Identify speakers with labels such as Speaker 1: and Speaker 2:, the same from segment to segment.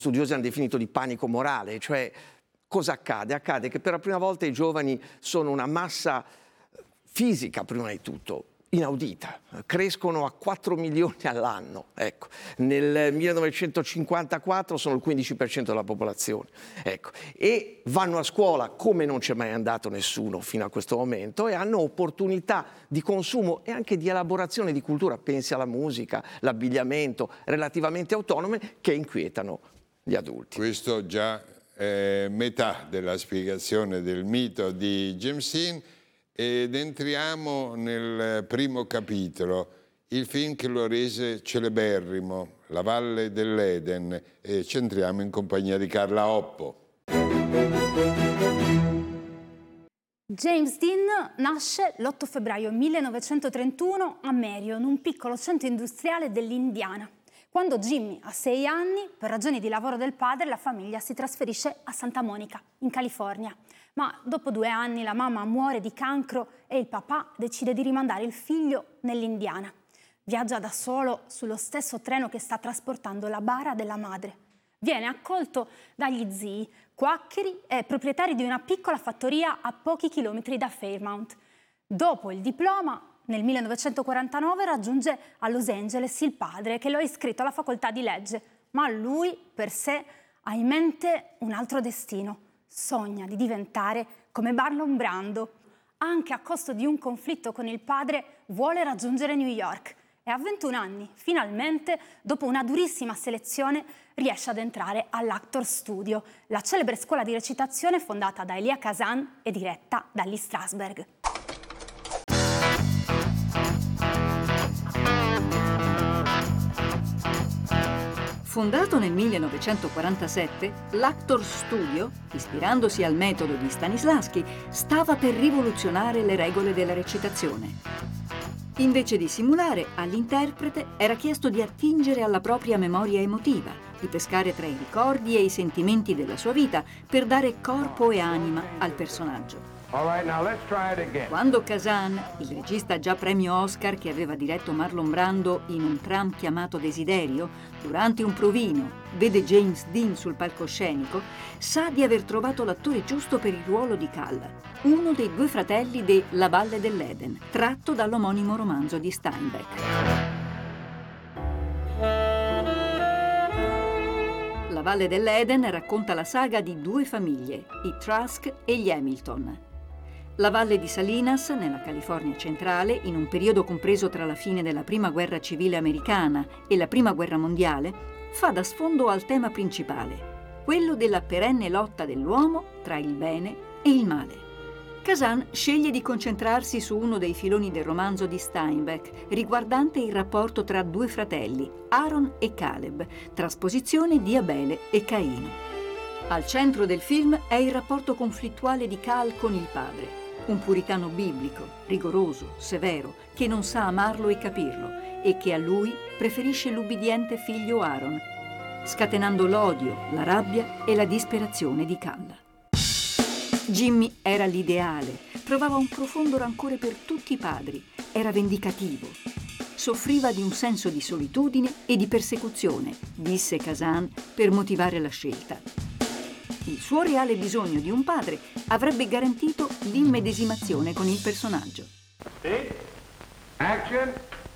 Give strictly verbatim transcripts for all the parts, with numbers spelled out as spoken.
Speaker 1: studiosi hanno definito di panico morale, cioè cosa accade? Accade che per la prima volta i giovani sono una massa fisica, prima di tutto, inaudita, crescono a quattro milioni all'anno, ecco. Nel millenovecentocinquantaquattro sono il quindici per cento della popolazione, ecco. E vanno a scuola come non c'è mai andato nessuno fino a questo momento e hanno opportunità di consumo e anche di elaborazione di cultura, pensi alla musica, l'abbigliamento, relativamente autonome, che inquietano gli adulti.
Speaker 2: Questo già è metà della spiegazione del mito di James Dean. Ed entriamo nel primo capitolo, il film che lo rese celeberrimo, La Valle dell'Eden, e ci entriamo in compagnia di Carla Oppo.
Speaker 3: James Dean nasce l'otto febbraio millenovecentotrentuno a Marion, un piccolo centro industriale dell'Indiana. Quando Jimmy ha sei anni, per ragioni di lavoro del padre, la famiglia si trasferisce a Santa Monica, in California. Ma dopo due anni la mamma muore di cancro e il papà decide di rimandare il figlio nell'Indiana. Viaggia da solo sullo stesso treno che sta trasportando la bara della madre. Viene accolto dagli zii, quaccheri e proprietari di una piccola fattoria a pochi chilometri da Fairmount. Dopo il diploma, nel millenovecentoquarantanove raggiunge a Los Angeles il padre che lo ha iscritto alla facoltà di legge, ma lui per sé ha in mente un altro destino. Sogna di diventare come Marlon Brando. Anche a costo di un conflitto con il padre vuole raggiungere New York e a ventuno anni, finalmente, dopo una durissima selezione, riesce ad entrare all'Actor Studio, la celebre scuola di recitazione fondata da Elia Kazan e diretta da Lee Strasberg.
Speaker 4: Fondato nel millenovecentoquarantasette, l'Actor Studio, ispirandosi al metodo di Stanislavski, stava per rivoluzionare le regole della recitazione. Invece di simulare, all'interprete era chiesto di attingere alla propria memoria emotiva, di pescare tra i ricordi e i sentimenti della sua vita per dare corpo e anima al personaggio.
Speaker 5: All right, now let's try it again.
Speaker 4: Quando Kazan, il regista già premio Oscar che aveva diretto Marlon Brando in Un tram chiamato Desiderio, durante un provino vede James Dean sul palcoscenico, sa di aver trovato l'attore giusto per il ruolo di Cal, uno dei due fratelli de La Valle dell'Eden, tratto dall'omonimo romanzo di Steinbeck. La Valle dell'Eden racconta la saga di due famiglie, i Trask e gli Hamilton. La valle di Salinas, nella California centrale, in un periodo compreso tra la fine della Prima Guerra Civile americana e la Prima Guerra Mondiale, fa da sfondo al tema principale, quello della perenne lotta dell'uomo tra il bene e il male. Kazan sceglie di concentrarsi su uno dei filoni del romanzo di Steinbeck, riguardante il rapporto tra due fratelli, Aaron e Caleb, trasposizione di Abele e Caino. Al centro del film è il rapporto conflittuale di Cal con il padre, un puritano biblico, rigoroso, severo, che non sa amarlo e capirlo e che a lui preferisce l'ubbidiente figlio Aaron, scatenando l'odio, la rabbia e la disperazione di Cal. Jimmy era l'ideale, provava un profondo rancore per tutti i padri, era vendicativo. Soffriva di un senso di solitudine e di persecuzione, disse Kazan per motivare la scelta. Il suo reale bisogno di un padre avrebbe garantito l'immedesimazione con il personaggio.
Speaker 5: Action.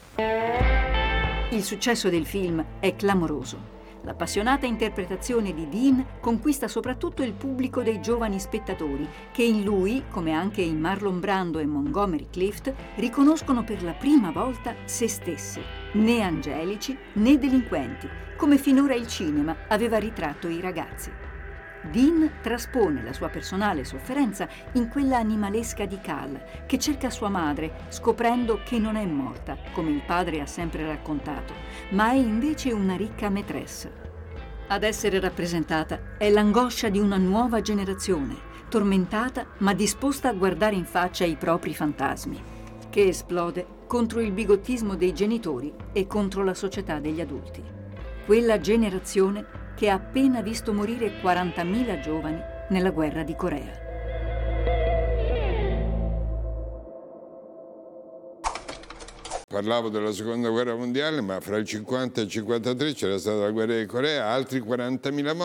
Speaker 4: Il successo del film è clamoroso. L'appassionata interpretazione di Dean conquista soprattutto il pubblico dei giovani spettatori, che in lui, come anche in Marlon Brando e Montgomery Clift, riconoscono per la prima volta se stessi, né angelici né delinquenti, come finora il cinema aveva ritratto i ragazzi. Dean traspone la sua personale sofferenza in quella animalesca di Cal, che cerca sua madre, scoprendo che non è morta, come il padre ha sempre raccontato, ma è invece una ricca maîtresse. Ad essere rappresentata è l'angoscia di una nuova generazione, tormentata ma disposta a guardare in faccia i propri fantasmi, che esplode contro il bigottismo dei genitori e contro la società degli adulti. Quella generazione che ha appena visto morire quarantamila giovani nella guerra di Corea.
Speaker 2: parlavo della seconda guerra mondiale, ma fra il cinquanta e il cinquantatré c'era stata la guerra di Corea, altri quarantamila morti.